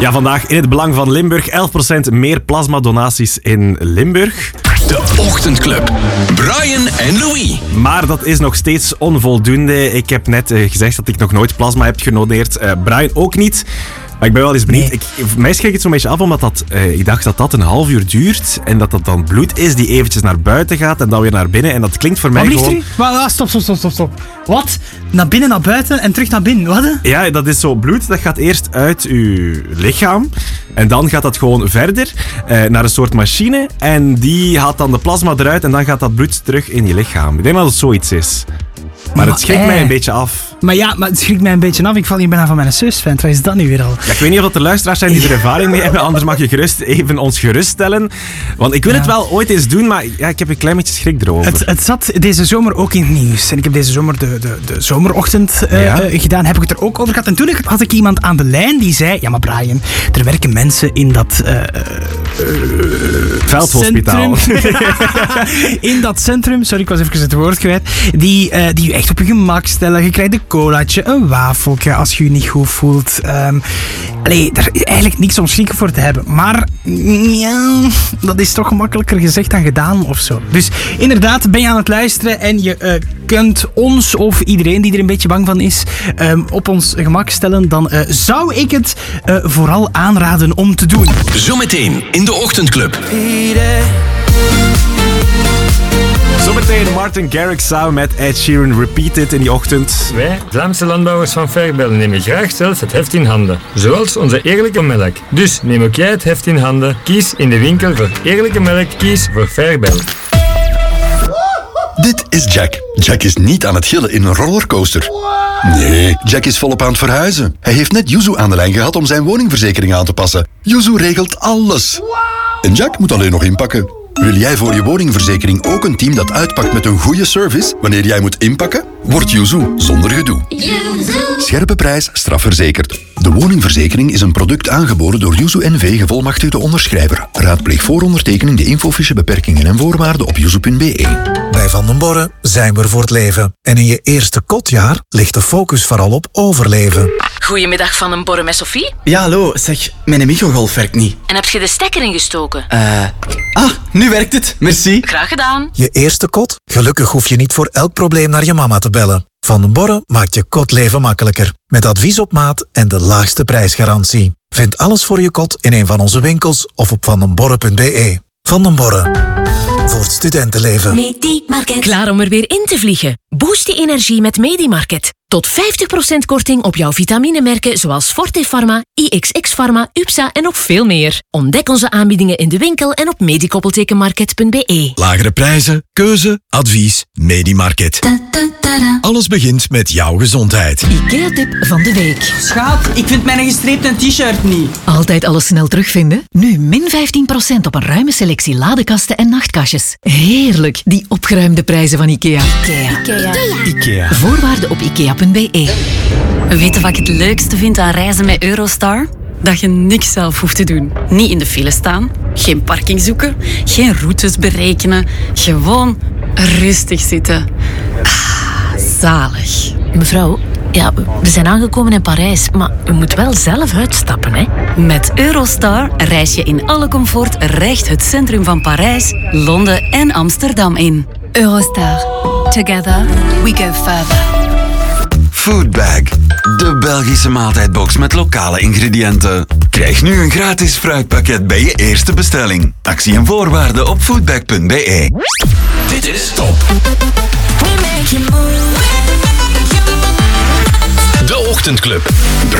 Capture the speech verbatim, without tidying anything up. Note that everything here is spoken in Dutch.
Ja, vandaag in het belang van Limburg. elf procent meer plasmadonaties in Limburg. De Ochtendclub. Brian en Louis. Maar dat is nog steeds onvoldoende. Ik heb net uh, gezegd dat ik nog nooit plasma heb gedoneerd. Uh, Brian ook niet. Maar ik ben wel eens benieuwd. Nee. Ik, voor mij schrik het zo'n beetje af, omdat dat, uh, ik dacht dat dat een half uur duurt. En dat dat dan bloed is die eventjes naar buiten gaat en dan weer naar binnen. En dat klinkt voor mij Wat gewoon... blieft u? Wa- Stop, stop, stop, stop, stop. Wat? Naar binnen, naar buiten en terug naar binnen. Wat? Ja, dat is zo. Bloed dat gaat eerst uit uw lichaam. En dan gaat dat gewoon verder uh, naar een soort machine. En die haalt dan de plasma eruit en dan gaat dat bloed terug in je lichaam. Ik denk dat het zoiets is. Maar het schrikt Maar, mij eh. een beetje af. Maar ja, maar het schrikt mij een beetje af. Ik val hier bijna van mijn zus-vent. Wat is dat nu weer al? Ja, ik weet niet of dat er luisteraars zijn die er ervaring mee hebben. Anders mag je gerust even ons geruststellen. Want ik wil Ja. het wel ooit eens doen, maar ja, ik heb een klein beetje schrik erover. Het, het zat deze zomer ook in het nieuws. En ik heb deze zomer de, de, de zomerochtend uh, Ja. uh, gedaan. Heb ik het er ook over gehad. En toen had ik iemand aan de lijn die zei... Ja, maar Brian, er werken mensen in dat... Uh, Veldhospitaal. centrum. In dat centrum, sorry, ik was even het woord kwijt, die, uh, die je echt op je gemak stellen. Je krijgt een colaatje, een wafeltje als je je niet goed voelt. Um, allee, er is eigenlijk niks om schrik voor te hebben. Maar ja, dat is toch gemakkelijker gezegd dan gedaan of zo. Dus inderdaad, ben je aan het luisteren en je uh, kunt ons of iedereen die er een beetje bang van is, um, op ons gemak stellen, dan uh, zou ik het uh, vooral aanraden om te doen. Zometeen in de Ochtendclub. Zometeen Martin Garrix samen met Ed Sheeran. Repeat it in die ochtend. Wij, Vlaamse landbouwers van Fairbel, nemen graag zelf het heft in handen. Zoals onze eerlijke melk. Dus neem ook jij het heft in handen. Kies in de winkel voor eerlijke melk. Kies voor Fairbel. Dit is Jack. Jack is niet aan het gillen in een rollercoaster. Nee, Jack is volop aan het verhuizen. Hij heeft net Yuzu aan de lijn gehad om zijn woningverzekering aan te passen. Yuzu regelt alles. En Jack moet alleen nog inpakken. Wil jij voor je woningverzekering ook een team dat uitpakt met een goede service wanneer jij moet inpakken? Word Yuzu zonder gedoe. Scherpe prijs, strafverzekerd. De woningverzekering is een product aangeboden door Yuzu N V gevolmachtigde onderschrijver. Raadpleeg voor ondertekening de infofiche beperkingen en voorwaarden op yuzu punt be. Bij Van den Borre zijn we er voor het leven. En in je eerste kotjaar ligt de focus vooral op overleven. Goedemiddag Van den Borre met Sophie. Ja, hallo. Zeg, mijn microgolf werkt niet. En heb je de stekker ingestoken? Eh... ah, nu werkt het. Merci. Graag gedaan. Je eerste kot? Gelukkig hoef je niet voor elk probleem naar je mama te bellen. Van den Borre maakt je kotleven makkelijker. Met advies op maat en de laagste prijsgarantie. Vind alles voor je kot in een van onze winkels of op vandenborre punt be. Van den Borre. Voor het studentenleven. Medimarket. Klaar om er weer in te vliegen? Boost je energie met Medimarket. Tot vijftig procent korting op jouw vitaminemerken zoals Forte Pharma, I X X Pharma, U P S A en nog veel meer. Ontdek onze aanbiedingen in de winkel en op medikoppeltekenmarket punt be. Lagere prijzen, keuze, advies, Medimarket. Alles begint met jouw gezondheid. IKEA-tip van de week. Schaat, ik vind mijn gestreepte t-shirt niet. Altijd alles snel terugvinden? Nu min vijftien procent op een ruime selectie ladekasten en nachtkastjes. Heerlijk, die opgeruimde prijzen van IKEA. IKEA. Ikea. Ikea. Voorwaarden op ikea punt be. Weet je wat ik het leukste vind aan reizen met Eurostar? Dat je niks zelf hoeft te doen. Niet in de file staan, geen parking zoeken, geen routes berekenen. Gewoon rustig zitten. Ah, zalig. Mevrouw, ja, we zijn aangekomen in Parijs, maar u moet wel zelf uitstappen, hè? Met Eurostar reis je in alle comfort recht het centrum van Parijs, Londen en Amsterdam in. Eurostar. Together we go further. Foodbag, de Belgische maaltijdbox met lokale ingrediënten. Krijg nu een gratis fruitpakket bij je eerste bestelling. Actie en voorwaarden op foodbag punt be. Dit is Top. De Ochtendclub.